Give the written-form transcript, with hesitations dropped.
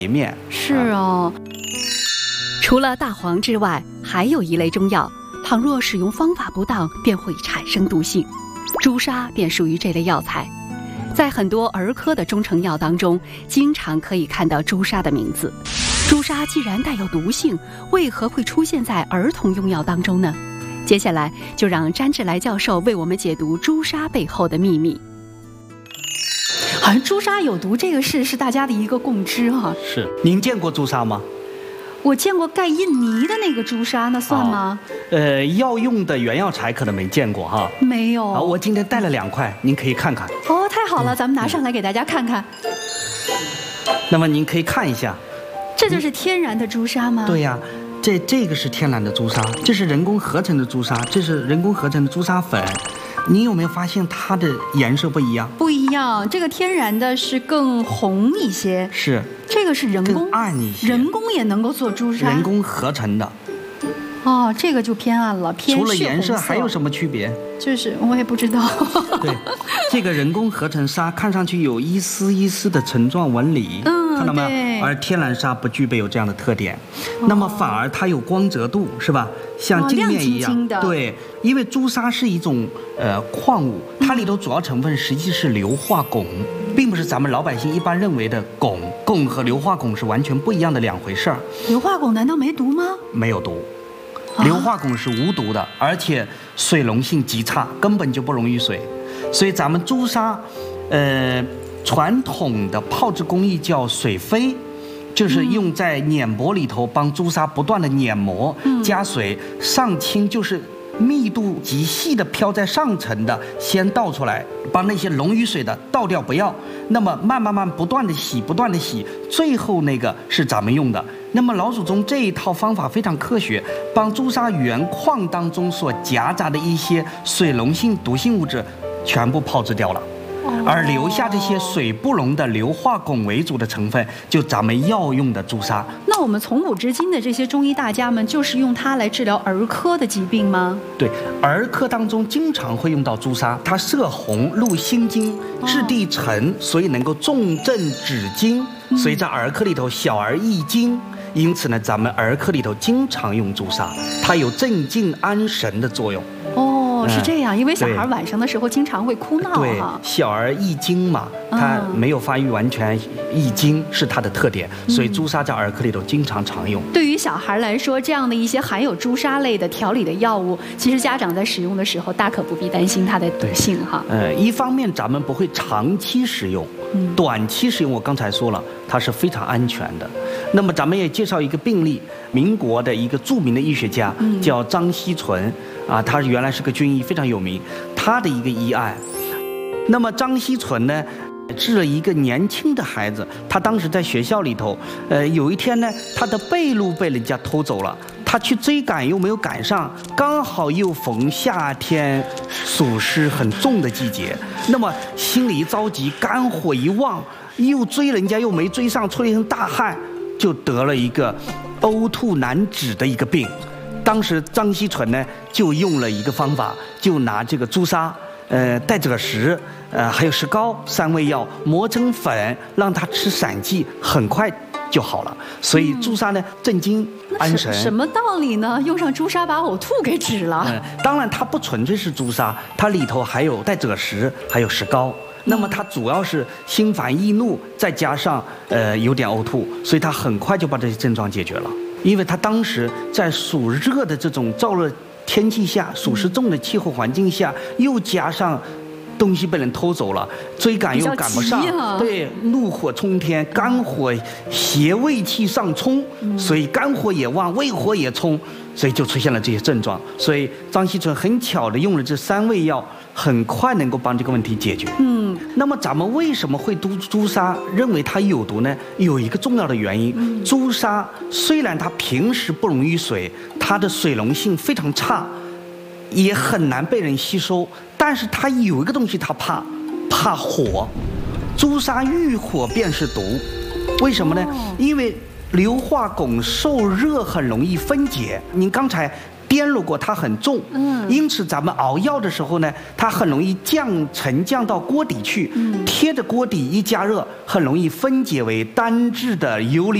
面。 是哦。除了大黄之外，还有一类中药，倘若使用方法不当，便会产生毒性。朱砂便属于这类药材。在很多儿科的中成药当中，经常可以看到朱砂的名字。朱砂既然带有毒性，为何会出现在儿童用药当中呢？接下来就让詹志来教授为我们解读朱砂背后的秘密。好像朱砂有毒这个是大家的一个共知哈。 是，您见过朱砂吗？ 我见过盖印泥的那个朱砂，那算吗？ 药用的原药材可能没见过哈。 没有。 我今天带了2块，您可以看看。 哦，太好了，咱们拿上来给大家看看。 那么您可以看一下， 这就是天然的朱砂吗？ 对呀，这个是天然的朱砂，这是人工合成的朱砂，这是人工合成的朱砂粉。你有没有发现它的颜色不一样？不一样， 这个天然的是更红一些， 是这个是人工更暗一些。 人工也能够做朱砂， 人工合成的。 哦，这个就偏暗了，偏血红色。 除了颜色还有什么区别？ 就是我也不知道。 对，这个人工合成砂看上去有一丝一丝的层状纹理，看到没有？而天然砂不具备有这样的特点，那么反而它有光泽度，是吧？像镜面一样。 亮晶晶的。 对，因为朱砂是一种矿物，它里头主要成分实际是硫化汞，并不是咱们老百姓一般认为的汞。汞和硫化汞是完全不一样的2回事儿。 硫化汞难道没毒吗？ 没有毒。硫化汞是无毒的，而且水溶性极差，根本就不溶于水。所以咱们朱砂，传统的泡制工艺叫水飞，就是用在碾磨里头帮朱砂不断的碾磨，加水上清，就是密度极细的飘在上层的先倒出来，把那些溶于水的倒掉不要，那么慢慢不断的洗，不断的洗，最后那个是咱们用的。那么老祖宗这一套方法非常科学，帮朱砂原矿当中所夹杂的一些水溶性毒性物质全部泡制掉了，而留下这些水不溶的硫化汞为主的成分，就咱们药用的朱砂。 那我们从古至今的这些中医大家们，就是用它来治疗儿科的疾病吗？ 对，儿科当中经常会用到朱砂，它摄红入心经，质地沉，所以能够重症止惊，所以在儿科里头小儿易惊。因此呢，咱们儿科里头经常用朱砂，它有镇静安神的作用。 哦，是这样，因为小孩晚上的时候经常会哭闹对，小儿易惊嘛，他没有发育完全，易惊是它的特点，所以朱砂在儿科里头经常常用。 对于小孩来说，这样的一些含有朱砂类的调理的药物，其实家长在使用的时候大可不必担心它的毒性哈。 一方面咱们不会长期使用，短期使用我刚才说了，它是非常安全的。那么咱们也介绍一个病例，民国的一个著名的医学家叫张锡纯啊，他原来是个军医，非常有名。他的一个医案，那么张锡纯呢治了一个年轻的孩子，他当时在学校里头，有一天呢，他的被褥被人家偷走了，他去追赶又没有赶上，刚好又逢夏天暑湿很重的季节，那么心里一着急，肝火一旺，又追人家又没追上，出了一身大汗，就得了一个呕吐难止的一个病。当时张锡纯呢就用了一个方法，就拿这个朱砂、代赭石、还有石膏3味药磨成粉，让他吃散剂，很快就好了。所以朱砂呢镇惊安神。 什么道理呢？用上朱砂把呕吐给止了？ 当然它不纯粹是朱砂，它里头还有代赭石，还有石膏。那么它主要是心烦易怒，再加上有点呕吐，所以它很快就把这些症状解决了。因为它当时在暑热的这种燥热天气下，暑湿重的气候环境下，又加上东西被人偷走了，追赶又赶不上，对，怒火冲天，肝火邪胃气上冲，所以肝火也旺，胃火也冲，所以就出现了这些症状。所以张锡纯很巧的用了这3味药，很快能够帮这个问题解决。那么咱们为什么会朱砂认为它有毒呢？有一个重要的原因，朱砂虽然它平时不溶于水，它的水溶性非常差，也很难被人吸收，但是它有一个东西它怕火，朱砂遇火便是毒。为什么呢？因为硫化汞受热很容易分解。您刚才颠如果它很重，因此咱们熬药的时候呢，它很容易沉降到锅底去，贴着锅底一加热，很容易分解为单质的游离